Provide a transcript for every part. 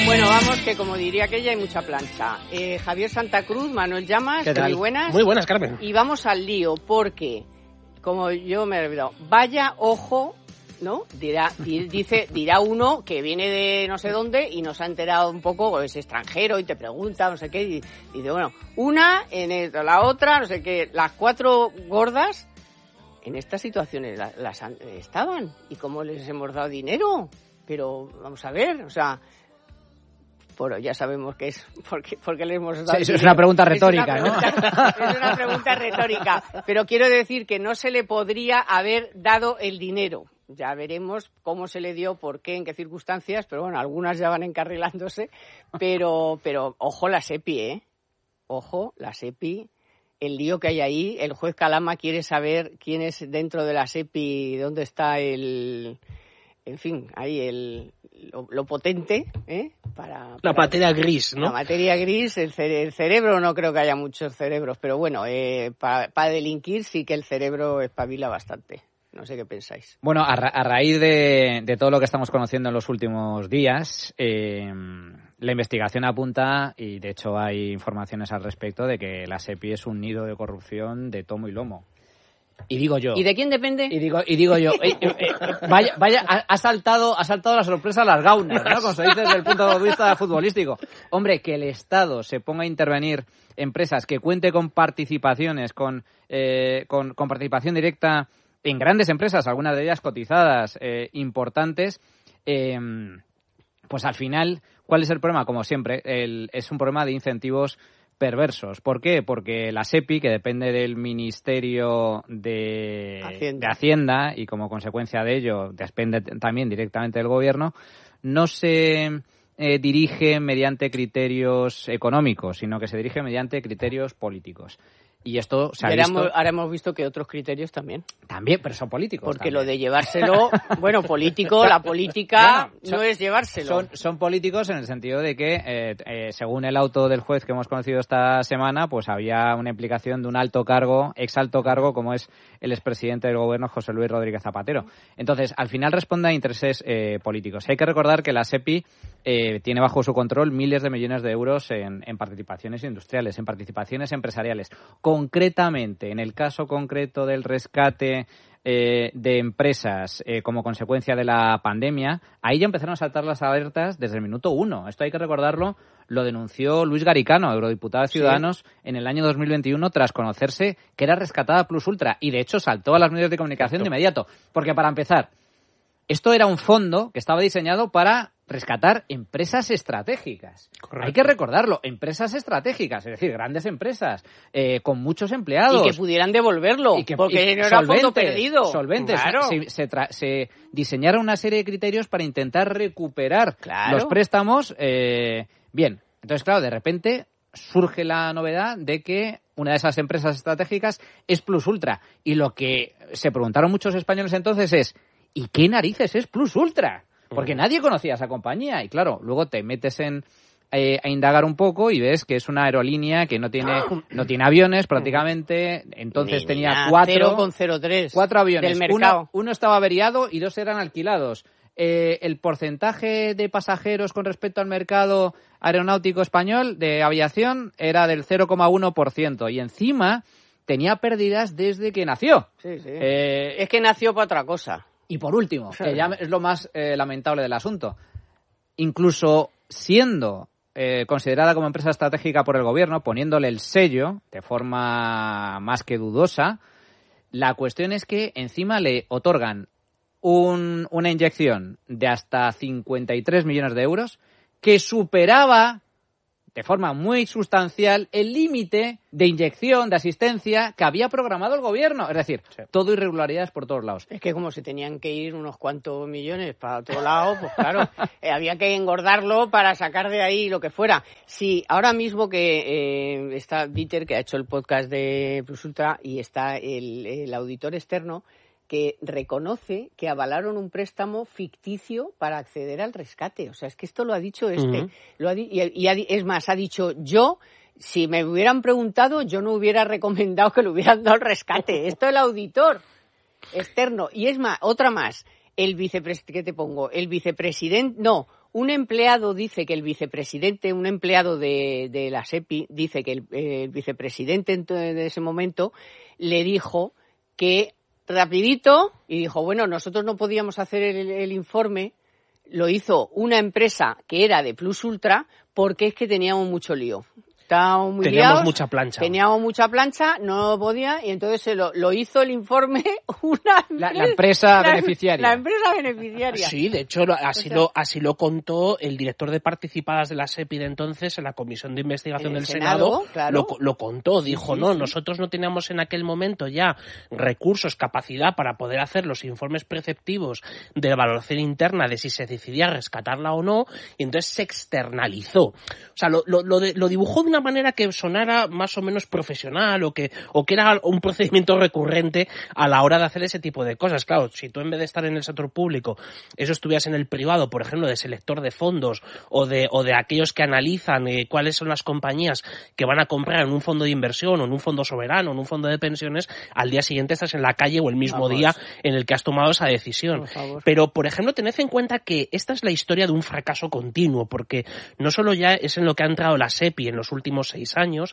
Bueno, vamos, que como diría aquella, hay mucha plancha. Javier Santa Cruz, Manuel Llamas, ¿qué tal? Muy buenas. Muy buenas, Carmen. Y vamos al lío, porque, como yo me he olvidado, vaya ojo, ¿no? Dirá uno que viene de no sé dónde y nos ha enterado un poco, o es extranjero y te pregunta, no sé qué, y dice, bueno, una, en esto, la otra, no sé qué, las cuatro gordas, en estas situaciones estaban. ¿Y cómo les hemos dado dinero? Pero, vamos a ver, o sea... Bueno, ya sabemos que es porque le hemos dado... Sí, es una pregunta retórica, ¿no? Es una pregunta retórica, pero quiero decir que no se le podría haber dado el dinero. Ya veremos cómo se le dio, por qué, en qué circunstancias, pero bueno, algunas ya van encarrilándose, pero ojo la SEPI, ¿eh? Ojo, la SEPI, el lío que hay ahí, el juez Calama quiere saber quién es dentro de la SEPI, dónde está el... En fin, ahí lo potente, ¿eh? Para la materia gris, ¿no? La materia gris, el cerebro, no creo que haya muchos cerebros, pero bueno, para delinquir sí que el cerebro espabila bastante. No sé qué pensáis. Bueno, a raíz de todo lo que estamos conociendo en los últimos días, la investigación apunta, y de hecho hay informaciones al respecto, de que la SEPI es un nido de corrupción de tomo y lomo. Y digo yo. ¿Y de quién depende? Y digo yo. Vaya, ha saltado la sorpresa a las gaunas, ¿no? Como se dice desde el punto de vista futbolístico. Hombre, que el Estado se ponga a intervenir empresas, que cuente con participaciones, con participación directa en grandes empresas, algunas de ellas cotizadas, importantes, pues al final, ¿cuál es el problema? Como siempre, es un problema de incentivos perversos. ¿Por qué? Porque la SEPI, que depende del Ministerio de Hacienda y como consecuencia de ello depende también directamente del Gobierno, no se dirige mediante criterios económicos, sino que se dirige mediante criterios políticos. Y esto se ha visto... Ahora hemos visto que otros criterios también. También, pero son políticos. Porque también. Lo de llevárselo, bueno, la política no es llevárselo. Son políticos en el sentido de que, según el auto del juez que hemos conocido esta semana, pues había una implicación de un alto cargo, exalto cargo, como es el expresidente del Gobierno, José Luis Rodríguez Zapatero. Entonces, al final responde a intereses políticos. Hay que recordar que la SEPI tiene bajo su control miles de millones de euros en participaciones industriales, en participaciones empresariales. Concretamente, en el caso concreto del rescate de empresas como consecuencia de la pandemia, ahí ya empezaron a saltar las alertas desde el minuto 1. Esto hay que recordarlo, lo denunció Luis Garicano, eurodiputado de Ciudadanos, en el año 2021, tras conocerse que era rescatada Plus Ultra. Y de hecho saltó a los medios de comunicación de inmediato. Porque para empezar, esto era un fondo que estaba diseñado para rescatar empresas estratégicas. Correcto. Hay que recordarlo, empresas estratégicas, es decir, grandes empresas con muchos empleados. Y que pudieran devolverlo, porque no era fondo perdido. Solventes. Claro. Se diseñaron una serie de criterios para intentar recuperar los préstamos. Bien, entonces claro, de repente surge la novedad de que una de esas empresas estratégicas es Plus Ultra. Y lo que se preguntaron muchos españoles entonces es, ¿y qué narices es Plus Ultra? Porque nadie conocía esa compañía. Y claro, luego te metes a indagar un poco y ves que es una aerolínea que no tiene aviones prácticamente. Entonces tenía 4 aviones del mercado. Uno estaba averiado y 2 eran alquilados. El porcentaje de pasajeros con respecto al mercado aeronáutico español de aviación era del 0,1%. Y encima tenía pérdidas desde que nació. Sí. Es que nació para otra cosa. Y por último, que ya es lo más lamentable del asunto, incluso siendo considerada como empresa estratégica por el Gobierno, poniéndole el sello de forma más que dudosa, la cuestión es que encima le otorgan una inyección de hasta 53 millones de euros que superaba de forma muy sustancial el límite de inyección, de asistencia que había programado el Gobierno. Es decir, todo irregularidades por todos lados. Es que como se tenían que ir unos cuantos millones para otro lado, pues claro, había que engordarlo para sacar de ahí lo que fuera. Sí, ahora mismo que está Dieter, que ha hecho el podcast de Plus Ultra, y está el auditor externo, que reconoce que avalaron un préstamo ficticio para acceder al rescate. O sea, es que esto lo ha dicho es más, ha dicho si me hubieran preguntado, yo no hubiera recomendado que le hubieran dado el rescate. Esto el auditor externo. Y es más, otra más, el vicepresidente, un empleado dice que el vicepresidente, un empleado de la SEPI, dice que el vicepresidente de ese momento le dijo que rapidito, y dijo, bueno, nosotros no podíamos hacer el informe, lo hizo una empresa que era de Plus Ultra porque es que teníamos mucho lío. Estábamos muy liados, teníamos mucha plancha, no podía, y entonces lo hizo el informe la empresa beneficiaria. La empresa beneficiaria. Sí, de hecho, así lo contó el director de participadas de la SEPI de entonces en la Comisión de Investigación del Senado. Claro. Lo contó, dijo, nosotros no teníamos en aquel momento ya recursos, capacidad para poder hacer los informes preceptivos de valoración interna de si se decidía rescatarla o no, y entonces se externalizó. O sea, lo dibujó de una manera que sonara más o menos profesional o que era un procedimiento recurrente a la hora de hacer ese tipo de cosas. Claro, si tú en vez de estar en el sector público, eso estuvieras en el privado, por ejemplo, de selector de fondos o de aquellos que analizan cuáles son las compañías que van a comprar en un fondo de inversión o en un fondo soberano o en un fondo de pensiones, al día siguiente estás en la calle o el mismo día en el que has tomado esa decisión. Pero, por ejemplo, tened en cuenta que esta es la historia de un fracaso continuo, porque no solo ya es en lo que ha entrado la SEPI en los últimos 6 años,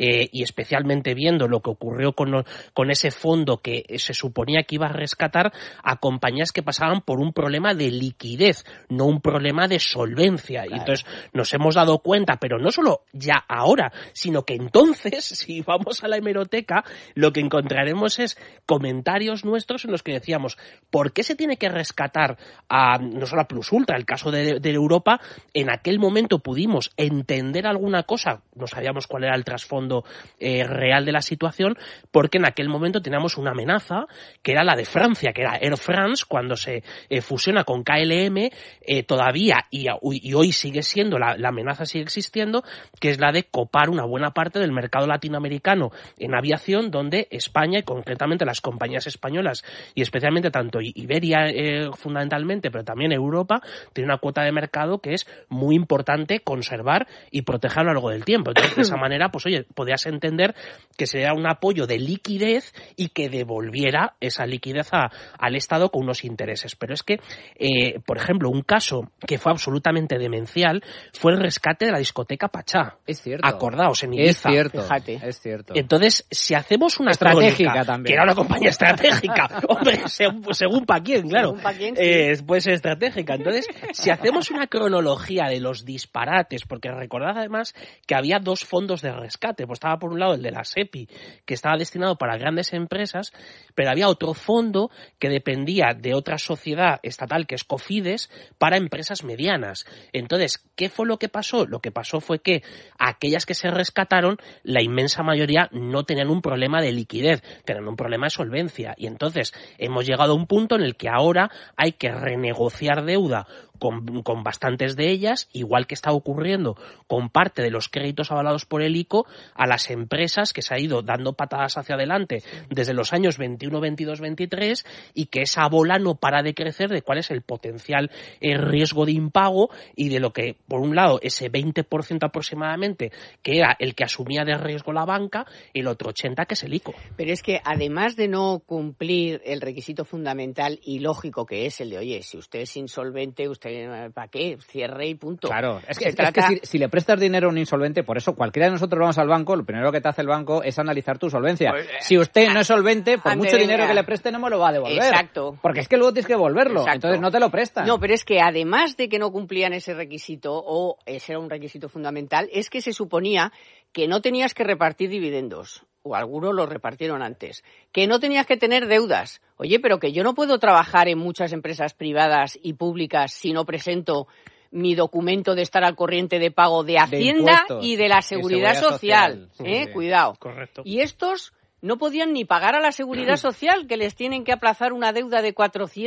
y especialmente viendo lo que ocurrió con ese fondo que se suponía que iba a rescatar a compañías que pasaban por un problema de liquidez, no un problema de solvencia. Claro. Y entonces nos hemos dado cuenta, pero no solo ya ahora, sino que entonces, si vamos a la hemeroteca, lo que encontraremos es comentarios nuestros en los que decíamos, ¿por qué se tiene que rescatar no solo a Plus Ultra? El caso de Europa, en aquel momento pudimos entender alguna cosa, no sabíamos cuál era el trasfondo real de la situación, porque en aquel momento teníamos una amenaza que era la de Francia, que era Air France, cuando se fusiona con KLM, todavía, y hoy sigue siendo, la amenaza sigue existiendo, que es la de copar una buena parte del mercado latinoamericano en aviación, donde España, y concretamente las compañías españolas, y especialmente tanto Iberia fundamentalmente, pero también Europa, tiene una cuota de mercado que es muy importante conservar y proteger a lo largo del tiempo. Entonces, de esa manera, pues oye, podías entender que sería un apoyo de liquidez y que devolviera esa liquidez al Estado con unos intereses. Pero es que, por ejemplo, un caso que fue absolutamente demencial fue el rescate de la discoteca Pachá. Es cierto. Acordaos, en Ibiza. Es cierto, fíjate. Es cierto. Entonces, si hacemos una estratégica crónica, también, que era una compañía estratégica, hombre, según pa' quién, claro, según pa' quién, sí. Puede ser estratégica. Entonces, si hacemos una cronología de los disparates, porque recordad además que había 2 fondos de rescate, pues estaba por un lado el de la SEPI, que estaba destinado para grandes empresas, pero había otro fondo que dependía de otra sociedad estatal, que es Cofides, para empresas medianas. Entonces, ¿qué fue lo que pasó? Lo que pasó fue que aquellas que se rescataron, la inmensa mayoría no tenían un problema de liquidez, tenían un problema de solvencia. Y entonces hemos llegado a un punto en el que ahora hay que renegociar deuda con bastantes de ellas, igual que está ocurriendo con parte de los créditos avalados por el ICO a las empresas, que se ha ido dando patadas hacia adelante desde los años 21, 22, 23, y que esa bola no para de crecer de cuál es el potencial riesgo de impago y de lo que, por un lado, ese 20% aproximadamente, que era el que asumía de riesgo la banca, y el otro 80% que es el ICO. Pero es que además de no cumplir el requisito fundamental y lógico que es el de, oye, si usted es insolvente, usted ¿para qué? Cierre y punto. Claro, es que si le prestas dinero a un insolvente, por eso cualquiera de nosotros vamos al banco, lo primero que te hace el banco es analizar tu solvencia. Pues, si usted no es solvente, por mucho dinero que le preste no me lo va a devolver. Exacto. Porque es que luego tienes que devolverlo, entonces no te lo prestan. No, pero es que además de que no cumplían ese requisito, o ese era un requisito fundamental, es que se suponía que no tenías que repartir dividendos, o algunos los repartieron antes, que no tenías que tener deudas. Oye, pero que yo no puedo trabajar en muchas empresas privadas y públicas si no presento mi documento de estar al corriente de pago de Hacienda y de la Seguridad Social. Sí. Cuidado. Correcto. Y estos no podían ni pagar a la Seguridad Social, que les tienen que aplazar una deuda de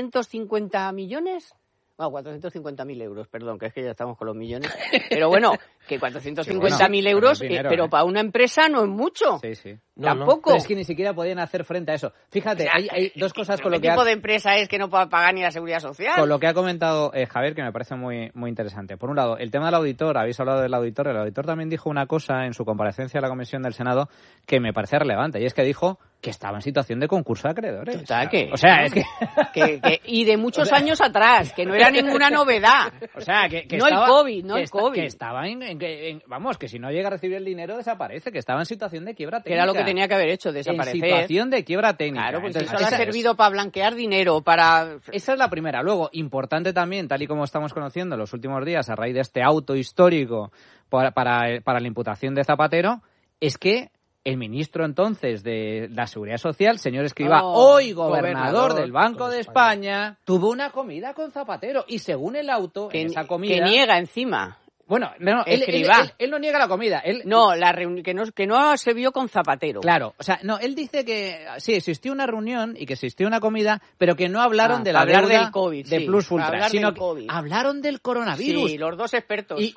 450 millones. Bueno, 450.000 euros, perdón, que es que ya estamos con los millones. Pero bueno, que 450.000 euros, pero para una empresa no es mucho. Sí, sí. Tampoco. Pero es que ni siquiera podían hacer frente a eso. Fíjate, hay dos cosas con lo que... ¿Qué tipo de empresa es que no pueda pagar ni la seguridad social? Con lo que ha comentado Javier, que me parece muy, muy interesante. Por un lado, el tema del auditor, habéis hablado del auditor. El auditor también dijo una cosa en su comparecencia a la Comisión del Senado que me parece relevante, y es que dijo que estaba en situación de concurso de acreedores. Total, que... O sea, es que... y de muchos años atrás, que no era ninguna novedad. O sea, que no estaba, el COVID, no que el COVID. Que estaba vamos, que si no llega a recibir el dinero desaparece, que estaba en situación de quiebra técnica. Que era lo que tenía que haber hecho, desaparecer. En situación de quiebra técnica. Claro, pues entonces, eso le ha servido para blanquear dinero, para... Esa es la primera. Luego, importante también, tal y como estamos conociendo en los últimos días, a raíz de este auto histórico para la imputación de Zapatero, es que el ministro entonces de la Seguridad Social, señor Escrivá, hoy gobernador del Banco de España, tuvo una comida con Zapatero. Y según el auto, en esa comida... Que niega encima. Bueno, no, él no niega la comida. Que no se vio con Zapatero. Claro, o sea, no, él dice que sí existió una reunión y que existió una comida, pero que no hablaron de la deuda del COVID, de Plus Ultra, sino que hablaron del coronavirus. Sí, los dos expertos. Y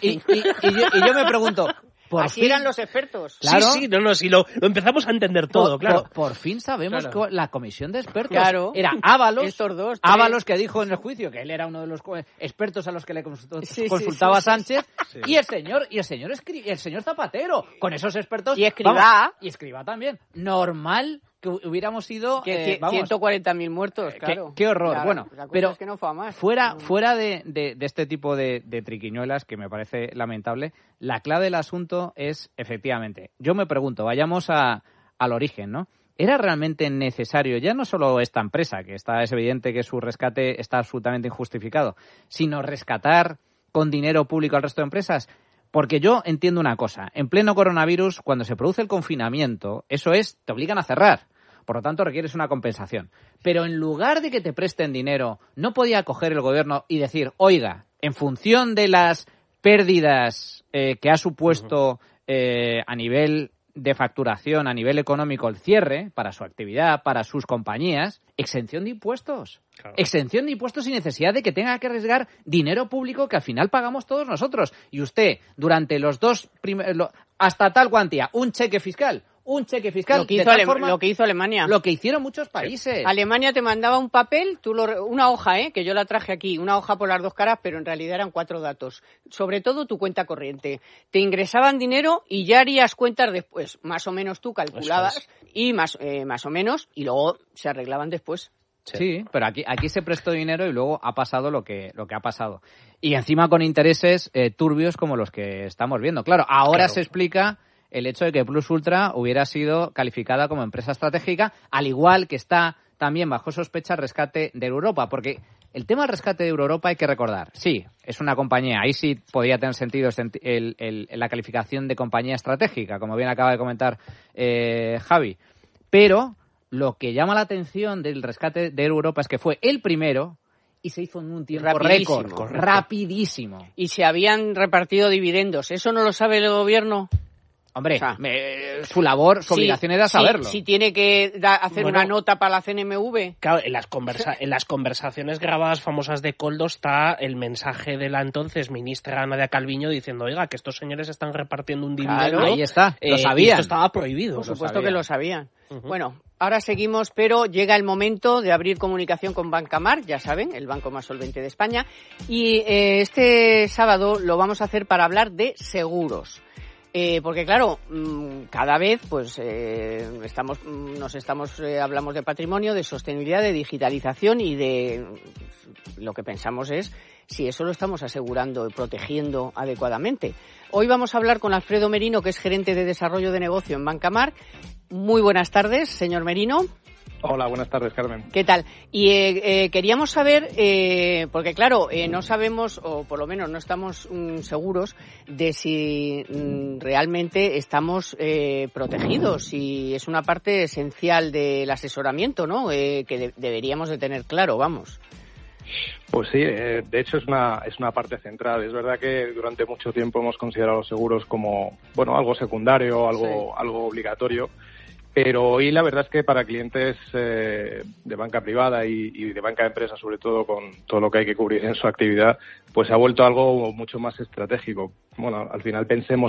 yo me pregunto... Así eran los expertos. Claro. Sí, lo empezamos a entender todo, claro. Por fin sabemos que la comisión de expertos era Ábalos, estos dos, Ábalos, que dijo en el juicio que él era uno de los expertos a los que le consultaba Sánchez, y el señor Zapatero, con esos expertos. Y Escrivá. Y Escrivá también. Normal que hubiéramos sido... 140.000 muertos, claro. Qué horror. Claro, bueno, pero es que no fue a más. Fuera de este tipo de triquiñuelas, que me parece lamentable, la clave del asunto es, efectivamente, yo me pregunto, vayamos al origen, ¿no? ¿Era realmente necesario, ya no solo esta empresa, que es evidente que su rescate está absolutamente injustificado, sino rescatar con dinero público al resto de empresas? Porque yo entiendo una cosa, en pleno coronavirus, cuando se produce el confinamiento, te obligan a cerrar. Por lo tanto, requieres una compensación. Pero en lugar de que te presten dinero, ¿no podía coger el gobierno y decir, oiga, en función de las pérdidas que ha supuesto a nivel de facturación, a nivel económico, el cierre para su actividad, para sus compañías, exención de impuestos? Claro. Exención de impuestos sin necesidad de que tenga que arriesgar dinero público que al final pagamos todos nosotros. Y usted, durante los hasta tal cuantía, un cheque fiscal. Lo que hizo Alemania. Lo que hicieron muchos países. Sí. Alemania te mandaba un papel, una hoja, que yo la traje aquí, una hoja por las dos caras, pero en realidad eran 4 datos. Sobre todo tu cuenta corriente. Te ingresaban dinero y ya harías cuentas después. Más o menos tú calculabas y más o menos, y luego se arreglaban después. Sí, pero aquí se prestó dinero y luego ha pasado lo que ha pasado. Y encima con intereses turbios como los que estamos viendo. Claro, ahora se explica el hecho de que Plus Ultra hubiera sido calificada como empresa estratégica, al igual que está también bajo sospecha el rescate de Europa, porque el tema del rescate de Europa hay que recordar, sí, es una compañía, ahí sí podría tener sentido la calificación de compañía estratégica, como bien acaba de comentar Javi, pero lo que llama la atención del rescate de Europa es que fue el primero y se hizo en un tiempo récord, rapidísimo. Y se habían repartido dividendos, ¿eso no lo sabe el gobierno? Hombre, su labor, su obligación era saberlo. Si tiene que hacer una nota para la CNMV. Claro, en las conversaciones grabadas famosas de Coldo está el mensaje de la entonces ministra Nadia Calviño diciendo, oiga, que estos señores están repartiendo un dividendo. Claro, ahí está, lo sabían. Esto estaba prohibido. Por supuesto que lo sabían. Bueno, ahora seguimos, pero llega el momento de abrir comunicación con Bancamar, ya saben, el banco más solvente de España. Y este sábado lo vamos a hacer para hablar de seguros. Porque claro, cada vez pues hablamos de patrimonio, de sostenibilidad, de digitalización y de lo que pensamos es si eso lo estamos asegurando y protegiendo adecuadamente. Hoy vamos a hablar con Alfredo Merino, que es gerente de desarrollo de negocio en Bancamar. Muy buenas tardes, señor Merino. Hola, buenas tardes, Carmen. ¿Qué tal? Y queríamos saber, porque claro, no sabemos, o por lo menos no estamos seguros de si realmente estamos protegidos, si es una parte esencial del asesoramiento, ¿no? Que deberíamos de tener claro, vamos. Pues sí, de hecho es una parte central. Es verdad que durante mucho tiempo hemos considerado los seguros como, algo secundario, algo obligatorio. Pero hoy la verdad es que para clientes de banca privada y de banca de empresa, sobre todo con todo lo que hay que cubrir en su actividad, pues se ha vuelto algo mucho más estratégico. Bueno, al final pensemos